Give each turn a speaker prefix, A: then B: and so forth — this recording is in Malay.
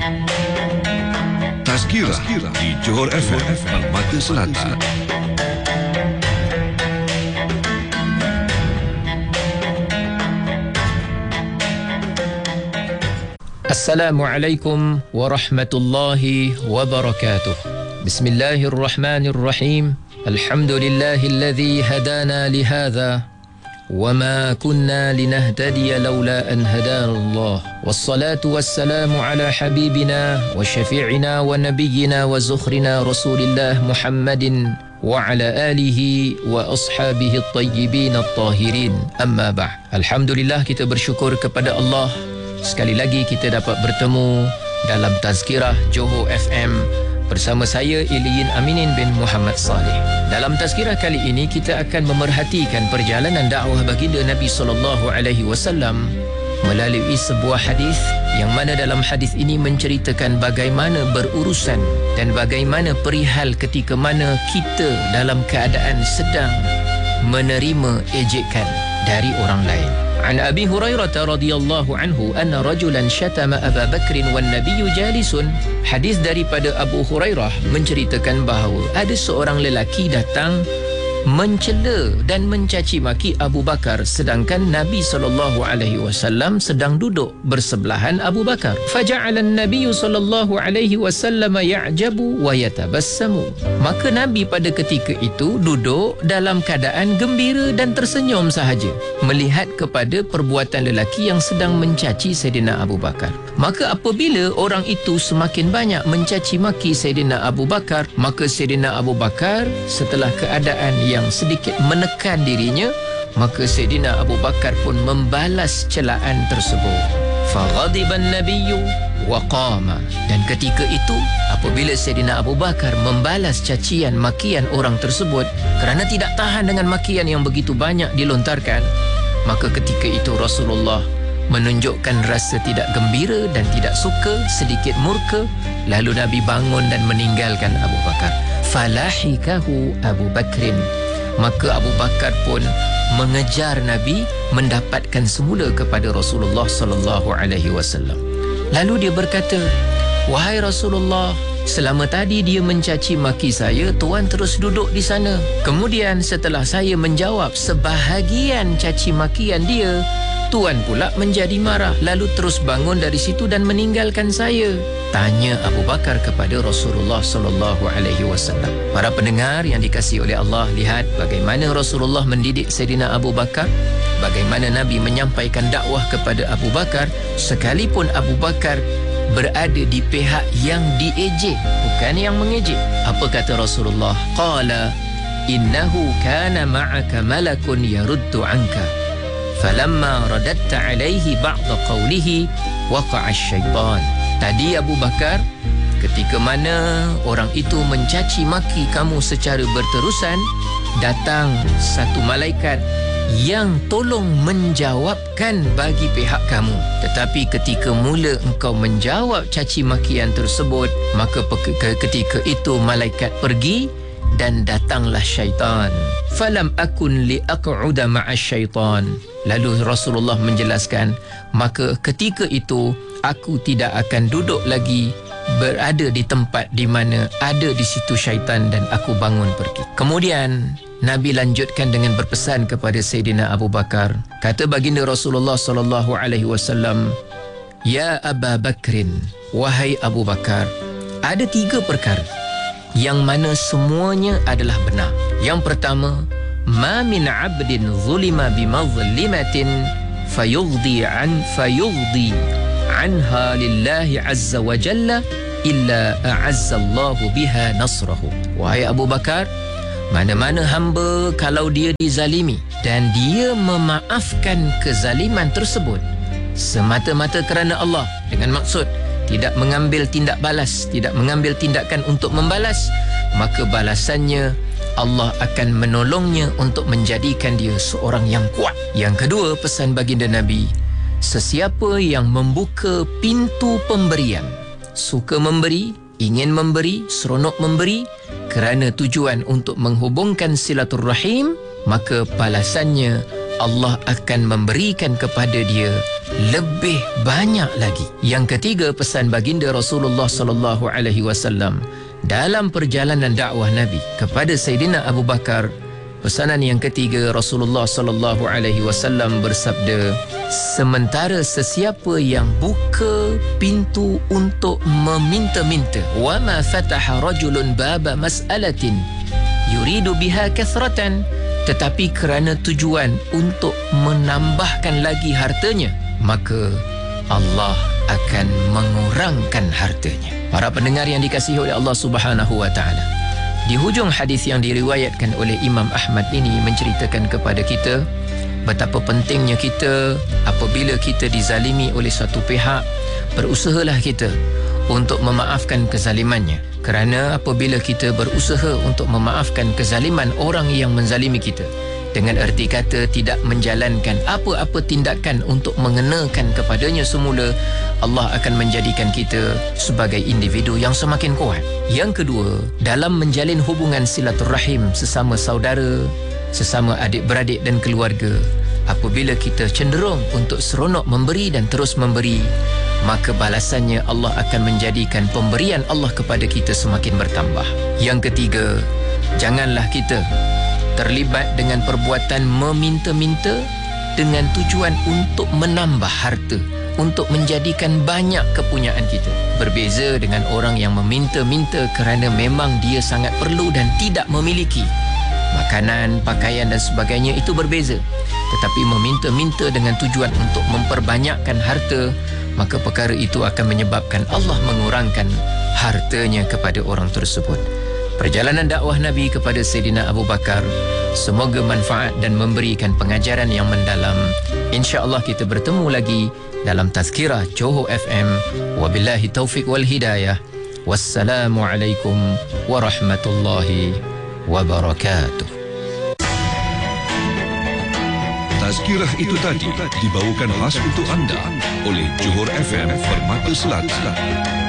A: Tazkirah di Johor FM Permata Selatan.
B: Assalamualaikum warahmatullahi wabarakatuh. Bismillahirrahmanirrahim. Alhamdulillahilladzi hadana lihadza وما كنا لنهتدي لولا أن هدانا الله والصلاة والسلام على حبيبنا وشفيعنا ونبينا وزخرنا رسول الله محمد وعلى آله وأصحابه الطيبين الطاهرين أما بعد. Alhamdulillah, kita bersyukur kepada Allah. Sekali lagi kita dapat bertemu dalam Tazkirah Johor FM bersama saya Iliyin Aminin bin Muhammad Saleh. Dalam tazkirah kali ini kita akan memerhatikan perjalanan dakwah baginda Nabi SAW melalui sebuah hadis yang mana dalam hadis ini menceritakan bagaimana berurusan dan bagaimana perihal ketika mana kita dalam keadaan sedang menerima ejekan dari orang lain. An Abi Hurairah radhiyallahu anhu anna rajulan syatama Aba Bakr wan nabiyyu jalisun. Hadis daripada Abu Hurairah menceritakan bahawa ada seorang lelaki datang mencela dan mencaci maki Abu Bakar sedangkan Nabi SAW sedang duduk bersebelahan Abu Bakar. Faja'ala an-nabiy SAW ya'jabu wa yatabassamu. Maka Nabi pada ketika itu duduk dalam keadaan gembira dan tersenyum sahaja melihat kepada perbuatan lelaki yang sedang mencaci Saidina Abu Bakar. Maka apabila orang itu semakin banyak mencaci maki Saidina Abu Bakar, maka Saidina Abu Bakar setelah keadaan yang sedikit menekan dirinya, maka Saidina Abu Bakar pun membalas celaan tersebut. Faghadiban nabiyyu wa qama. Dan ketika itu apabila Saidina Abu Bakar membalas cacian makian orang tersebut kerana tidak tahan dengan makian yang begitu banyak dilontarkan, maka ketika itu Rasulullah menunjukkan rasa tidak gembira dan tidak suka, sedikit murka, lalu Nabi bangun dan meninggalkan Abu Bakar. Falahikahu Abu Bakrin. Maka Abu Bakar pun mengejar Nabi, mendapatkan semula kepada Rasulullah SAW. Lalu dia berkata, "Wahai Rasulullah, selama tadi dia mencaci maki saya, Tuan terus duduk di sana. Kemudian setelah saya menjawab sebahagian caci makian dia, Tuan pula menjadi marah, lalu terus bangun dari situ dan meninggalkan saya." Tanya Abu Bakar kepada Rasulullah SAW. Para pendengar yang dikasihi oleh Allah, lihat bagaimana Rasulullah mendidik Saidina Abu Bakar, bagaimana Nabi menyampaikan dakwah kepada Abu Bakar sekalipun Abu Bakar berada di pihak yang diejek, bukan yang mengejek. Apa kata Rasulullah? Qala innahu kana ma'aka malakun yaruddu anka. Falamma radatta alaihi ba'da qawlihi waqa'a syaitan. Tadi Abu Bakar, ketika mana orang itu mencaci maki kamu secara berterusan, datang satu malaikat yang tolong menjawabkan bagi pihak kamu. Tetapi ketika mula engkau menjawab caci makian tersebut, maka ketika itu malaikat pergi dan datanglah syaitan. Falam akun liaq'uda ma'asy syaitan. Lalu Rasulullah menjelaskan, maka ketika itu aku tidak akan duduk lagi berada di tempat di mana ada di situ syaitan dan aku bangun pergi. Kemudian Nabi lanjutkan dengan berpesan kepada Sayyidina Abu Bakar. Kata baginda Rasulullah SAW, "Ya Aba Bakrin, wahai Abu Bakar, ada 3 perkara yang mana semuanya adalah benar. Yang pertama, ma min 'abdin zulima bimazlimatin fayughdi anha lillahi azza wa jalla illa a'azza Allahu biha nasrahu." Wahai Abu Bakar, mana-mana hamba kalau dia dizalimi dan dia memaafkan kezaliman tersebut semata-mata kerana Allah, dengan maksud tidak mengambil tindak balas, tidak mengambil tindakan untuk membalas, maka balasannya Allah akan menolongnya untuk menjadikan dia seorang yang kuat. Yang kedua, pesan baginda Nabi, sesiapa yang membuka pintu pemberian, suka memberi, ingin memberi, seronok memberi kerana tujuan untuk menghubungkan silaturrahim, maka balasannya Allah akan memberikan kepada dia lebih banyak lagi. Yang ketiga, pesan baginda Rasulullah sallallahu alaihi wasallam dalam perjalanan dakwah Nabi kepada Sayyidina Abu Bakar. Pesanan yang ketiga, Rasulullah sallallahu alaihi wasallam bersabda, sementara sesiapa yang buka pintu untuk meminta-minta, wa ma fataha rajulun baba mas'alatin yuridu biha kathratan, tetapi kerana tujuan untuk menambahkan lagi hartanya, maka Allah akan mengurangkan hartanya. Para pendengar yang dikasihi oleh Allah Subhanahu wa taala, di hujung hadis yang diriwayatkan oleh Imam Ahmad ini menceritakan kepada kita betapa pentingnya kita apabila kita dizalimi oleh satu pihak, berusahalah kita untuk memaafkan kezalimannya. Kerana apabila kita berusaha untuk memaafkan kezaliman orang yang menzalimi kita, dengan erti kata tidak menjalankan apa-apa tindakan untuk mengenakan kepadanya semula, Allah akan menjadikan kita sebagai individu yang semakin kuat. Yang kedua, dalam menjalin hubungan silaturahim sesama saudara, sesama adik-beradik dan keluarga, apabila kita cenderung untuk seronok memberi dan terus memberi, maka balasannya Allah akan menjadikan pemberian Allah kepada kita semakin bertambah. Yang ketiga, janganlah kita terlibat dengan perbuatan meminta-minta dengan tujuan untuk menambah harta, untuk menjadikan banyak kepunyaan kita. Berbeza dengan orang yang meminta-minta kerana memang dia sangat perlu dan tidak memiliki makanan, pakaian dan sebagainya, itu berbeza. Tetapi meminta-minta dengan tujuan untuk memperbanyakkan harta, maka perkara itu akan menyebabkan Allah mengurangkan hartanya kepada orang tersebut. Perjalanan dakwah Nabi kepada Sayyidina Abu Bakar semoga manfaat dan memberikan pengajaran yang mendalam. InsyaAllah kita bertemu lagi dalam Tazkirah Johor FM. Wabillahi taufiq wal hidayah. Wassalamualaikum warahmatullahi wabarakatuh.
A: Tazkirah itu tadi dibawakan khas untuk anda oleh Johor FM Permata Selatan.